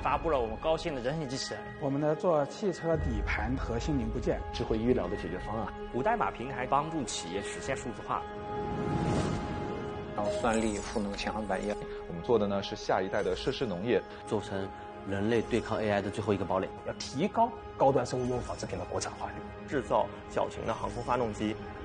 发布了我们高新的人形机器人。 我们呢做汽车底盘核心零部件， 智慧医疗的解决方案， 无代码平台帮助企业实现数字化。 让算力赋能千行百业。 我们做的呢是下一代的设施农业， 做成人类对抗 AI 的最后一个堡垒。 要提高高端生物用纺织品的国产化率， 制造小型的航空发动机，